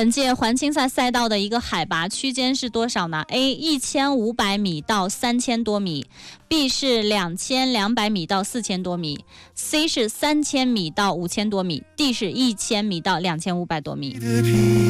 本届环青赛赛道的一个海拔区间是多少呢 ？A 1500米到3000多米 ，B 是2200米到4000多米 ，C 是3000米到5000多米 ，D 是1000米到2500多米。